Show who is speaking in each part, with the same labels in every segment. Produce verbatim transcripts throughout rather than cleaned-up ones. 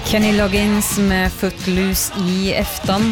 Speaker 1: Kenny Loggins med Footloose i eftan.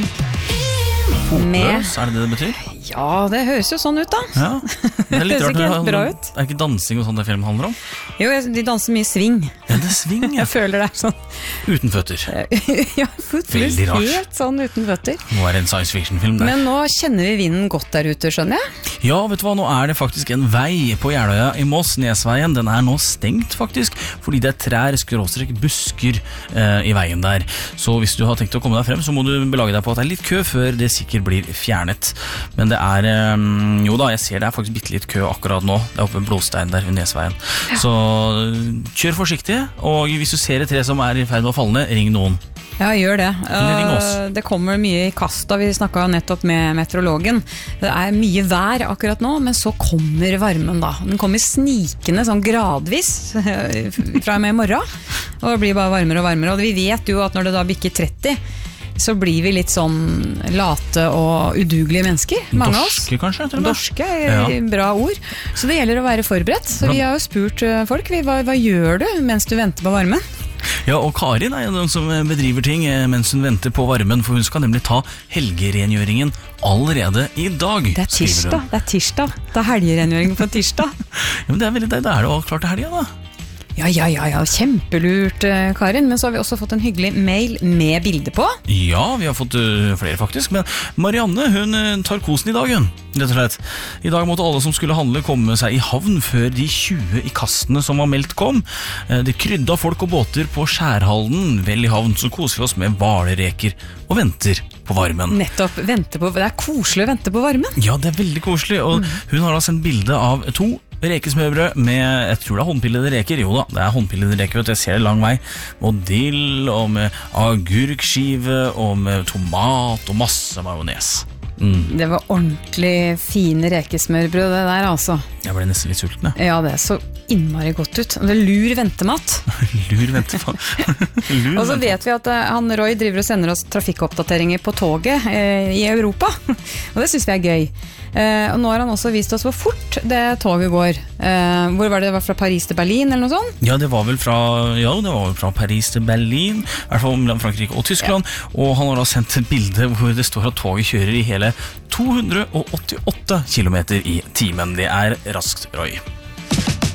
Speaker 2: Fotløs, er det det det betyr?
Speaker 1: Ja, det høres jo sånn ut da.
Speaker 2: Ja, det er litt
Speaker 1: Det høres
Speaker 2: rart.
Speaker 1: ikke helt bra ut.
Speaker 2: Det er ikke dansing og sånt det filmen handler om?
Speaker 1: Jo, de danser mye sving.
Speaker 2: Ja, det er sving, ja.
Speaker 1: Jeg føler det er sånn.
Speaker 2: Uten føtter.
Speaker 1: Ja, Footloose,
Speaker 2: Veldig rart.
Speaker 1: helt sånn uten føtter.
Speaker 2: Nå er det en science fiction-film der.
Speaker 1: Men nå kjenner vi vinden godt der ute, skjønner jeg.
Speaker 2: Ja, vet du hva, nå er det faktisk en vei på Jeløya i Moss, Nesveien. Den er nå stengt faktisk, fordi det er trær, skråstrek, busker eh, i veien der. Så hvis du har tenkt å komme deg frem, så må du belage deg på at det er litt kø før det sikkert blir fjernet. Men det er, eh, jo da, jeg ser det er faktisk bitte litt kø akkurat nå. Det er oppe en blåstein der ved Nesveien. Ja. Så kjør forsiktig, og hvis du ser et tre som er i ferd med å falle ned, ring noen.
Speaker 1: Ja, gjør det.
Speaker 2: ring oss.
Speaker 1: Det kommer mye i kast da. Vi snakket nettopp med meteorologen. Det er mye vær akkurat nå, men så kommer varmen da. Den kommer snikende sånn gradvis fra og med i morgen, og det blir bare varmere og varmere. Og vi vet jo at når det da bikker tretti, så blir vi litt sånn late og udugelige mennesker, mange av oss.
Speaker 2: Dorske kanskje?
Speaker 1: Dorske er ja. Bra ord. Så det gjelder å være forberedt. Så vi har jo spurt folk, hva, hva gjør du mens du venter på varmen?
Speaker 2: Ja, og Karin er jo den som bedriver ting mens hun venter på varmen, for hun skal nemlig ta helgerengjøringen allerede i dag.
Speaker 1: Det er tirsdag, det er tirsdag. Det er helgerengjøring på tirsdag.
Speaker 2: Ja, men det er veldig deilig, da er det jo klart til helga da.
Speaker 1: Ja, ja, ja, ja, kjempelurt, Karin. Men så har vi også fått en hyggelig mail med bilde på.
Speaker 2: Ja, vi har fått uh, flere faktisk. Men Marianne, hun uh, tar kosen i dag, hun. Rett og slett. I dag måtte alle som skulle handle komme seg i havn før de tjue i kastene som var meldt kom. Uh, det krydda folk og båter på Skjærhalden. Vel i havn så koser vi oss med hvalerreker og venter på varmen.
Speaker 1: Nettopp, venter på, det er koselig å vente på varmen.
Speaker 2: Ja, det er veldig koselig. Og mm. hun har da sendt bilde av to rekesmørbrød med, jeg tror det er håndpillede reker. Jo da, det er håndpillede reker, vet du. Jeg ser det lang vei. Og dill, og med agurkskive, og med tomat, og masse majones. Mm. Det
Speaker 1: var ordentlig fine rekesmørbrød det der, altså.
Speaker 2: Jeg ble nesten litt sulten, ja.
Speaker 1: Ja, det så innmari godt ut. Det er lur ventemat.
Speaker 2: Lur ventemat. Lur
Speaker 1: og så vet vi at han Roy driver og sender oss trafikkoppdateringer på toget eh, i Europa. Og det synes vi er gøy. Eh, og nå har han også vist oss hvor fort det toget går. Eh, hvor var det? Det var fra Paris til Berlin eller noe sånt?
Speaker 2: Ja, det var vel fra, ja, det var vel fra Paris til Berlin, i hvert fall mellom Frankrike og Tyskland. Ja. Og han har da sendt et bilde hvor det står at toget kjører i hele to hundre og åttiåtte kilometer i timen. Det er raskt, Roy.